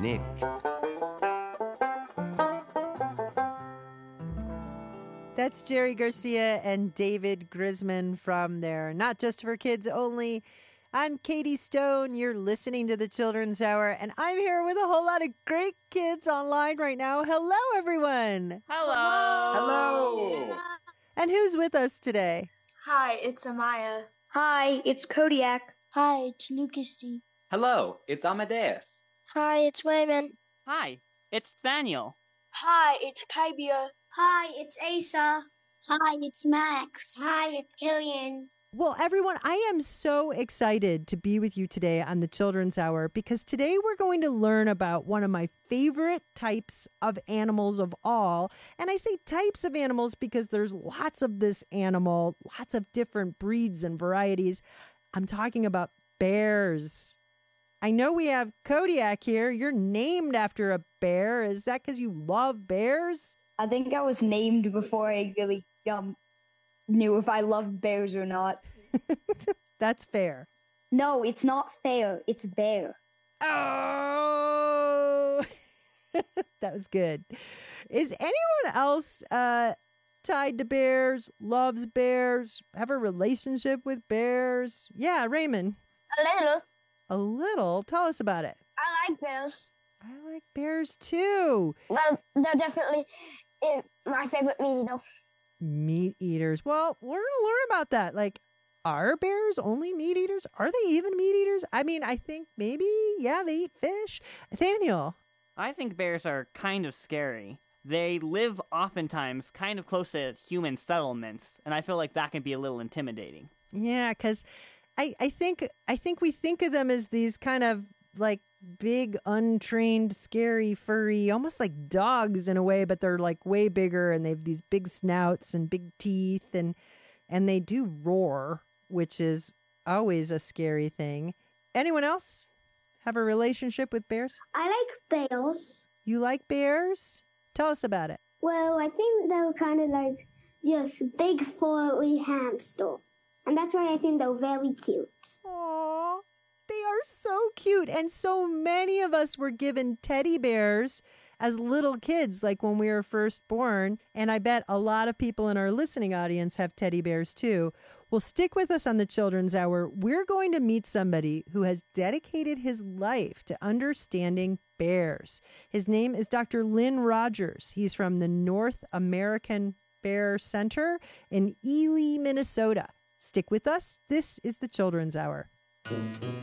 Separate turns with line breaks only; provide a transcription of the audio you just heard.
Nick.
That's Jerry Garcia and David Grisman from their Not Just for Kids Only. I'm Katie Stone. You're listening to the Children's Hour, and I'm here with a whole lot of great kids online right now. Hello, everyone.
Hello.
And who's with us today?
Hi, it's Amaya.
Hi, it's Kodiak.
Hi, it's Lucasty.
Hello, it's Amadeus.
Hi, it's Wayman.
Hi, it's Daniel.
Hi, it's Kybia.
Hi, it's Asa.
Hi, it's Max. Hi, it's Killian.
Well, everyone, I am so excited to be with you today on the Children's Hour because today we're going to learn about one of my favorite types of animals of all. And I say types of animals because there's lots of this animal, lots of different breeds and varieties. I'm talking about bears. I know we have Kodiak here. You're named after a bear. Is that because you love bears?
I think I was named before I really knew if I loved bears or not.
That's fair.
No, it's not fair. It's bear.
Oh, that was good. Is anyone else tied to bears, loves bears, have a relationship with bears? Yeah, Raymond.
A little.
A little? Tell us about it.
I like bears.
I like bears too.
Well, they're definitely my favorite meat eater.
Meat eaters. Well, we're going to learn about that. Like, are bears only meat eaters? Are they even meat eaters? I mean, I think maybe, yeah, they eat fish. Nathaniel.
I think bears are kind of scary. They live oftentimes kind of close to human settlements, and I feel like that can be a little intimidating.
Yeah, because I think we think of them as these kind of like big, untrained, scary, furry, almost like dogs in a way, but they're like way bigger and they have these big snouts and big teeth and they do roar, which is always a scary thing. Anyone else have a relationship with bears?
I like bears.
You like bears? Tell us about it.
Well, I think they're kind of like just big furry hamster. And that's why I think they're very cute.
Aww. They are so cute. And so many of us were given teddy bears as little kids, like when we were first born. And I bet a lot of people in our listening audience have teddy bears too. Well, stick with us on the Children's Hour. We're going to meet somebody who has dedicated his life to understanding bears. His name is Dr. Lynn Rogers. He's from the North American Bear Center in Ely, Minnesota. Stick with us. This is the Children's Hour.